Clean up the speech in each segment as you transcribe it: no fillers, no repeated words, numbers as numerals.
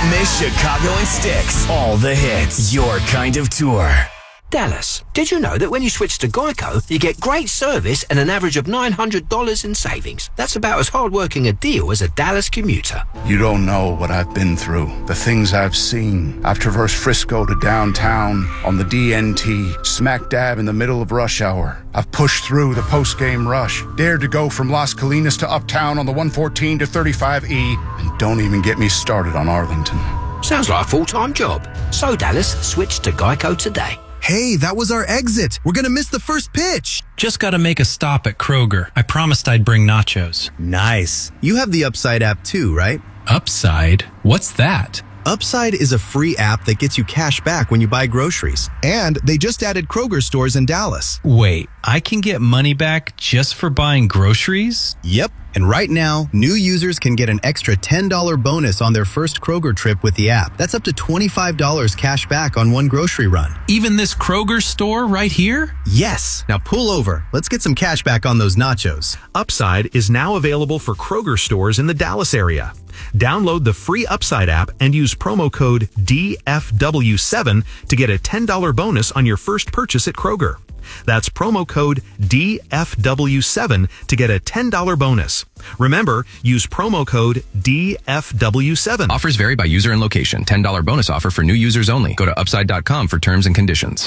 Don't miss Chicago and Sticks. All the hits. Your kind of tour. Dallas, did you know that when you switch to Geico, you get great service and an average of $900 in savings? That's about as hard-working a deal as a Dallas commuter. You don't know what I've been through, the things I've seen. I've traversed Frisco to downtown on the DNT, smack dab in the middle of rush hour. I've pushed through the post-game rush, dared to go from Las Colinas to Uptown on the 114 to 35E, and don't even get me started on Arlington. Sounds like a full-time job. So, Dallas, switch to Geico today. Hey, that was our exit. We're going to miss the first pitch. Just got to make a stop at Kroger. I promised I'd bring nachos. Nice. You have the Upside app too, right? Upside? What's that? Upside is a free app that gets you cash back when you buy groceries. And they just added Kroger stores in Dallas. Wait, I can get money back just for buying groceries? Yep. And right now, new users can get an extra $10 bonus on their first Kroger trip with the app. That's up to $25 cash back on one grocery run. Even this Kroger store right here? Yes. Now pull over. Let's get some cash back on those nachos. Upside is now available for Kroger stores in the Dallas area. Download the free Upside app and use promo code DFW7 to get a $10 bonus on your first purchase at Kroger. That's promo code DFW7 to get a $10 bonus. Remember, use promo code DFW7. Offers vary by user and location. $10 bonus offer for new users only. Go to upside.com for terms and conditions.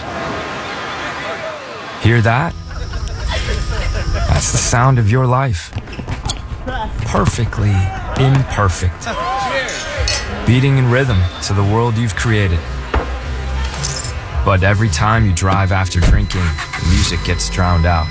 Hear that? That's the sound of your life. Perfectly imperfect. Beating in rhythm to the world you've created. But every time you drive after drinking, the music gets drowned out.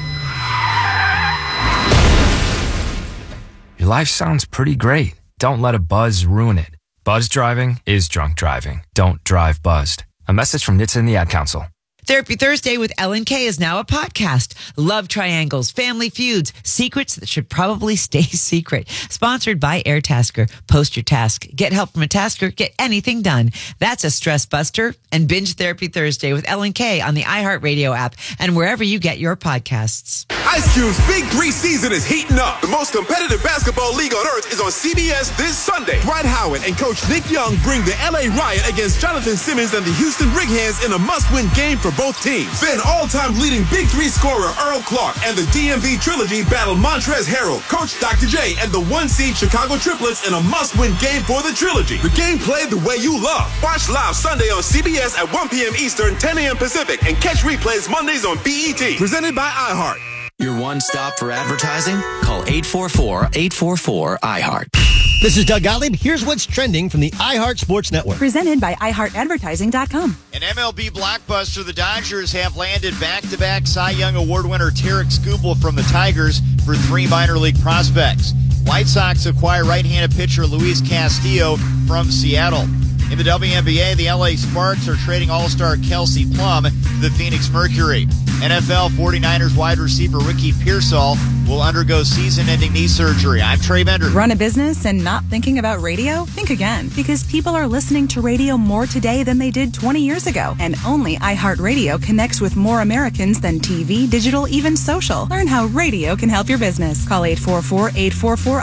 Your life sounds pretty great. Don't let a buzz ruin it. Buzz driving is drunk driving. Don't drive buzzed. A message from NHTSA and the Ad Council. Therapy Thursday with Ellen K is now a podcast. Love triangles, family feuds, secrets that should probably stay secret. Sponsored by Airtasker. Post your task. Get help from a tasker. Get anything done. That's a stress buster. And binge Therapy Thursday with Ellen K on the iHeartRadio app and wherever you get your podcasts. Ice Cube's Big 3 season is heating up. The most competitive basketball league on earth is on CBS this Sunday. Dwight Howard and Coach Nick Young bring the LA Riot against Jonathan Simmons and the Houston Brig-Hands in a must-win game for both teams. Then all-time leading Big 3 scorer Earl Clark and the DMV Trilogy battle Montrezl Harrell, Coach Dr. J, and the 1-seed Chicago Triplets in a must-win game for the Trilogy. The game played the way you love. Watch live Sunday on CBS at 1 p.m. Eastern, 10 a.m. Pacific, and catch replays Mondays on BET. Presented by iHeart. Your one stop for advertising? Call 844-844-iHeart. This is Doug Gottlieb. Here's what's trending from the iHeart Sports Network. Presented by iHeartAdvertising.com. An MLB blockbuster, the Dodgers have landed back-to-back Cy Young Award winner Tarek Skubal from the Tigers for 3 minor league prospects. White Sox acquire right-handed pitcher Luis Castillo from Seattle. In the WNBA, the LA Sparks are trading all-star Kelsey Plum to the Phoenix Mercury. NFL 49ers wide receiver Ricky Pearsall will undergo season-ending knee surgery. I'm Trey Bender. Run a business and not thinking about radio? Think again, because people are listening to radio more today than they did 20 years ago. And only iHeartRadio connects with more Americans than TV, digital, even social. Learn how radio can help your business. Call 844-844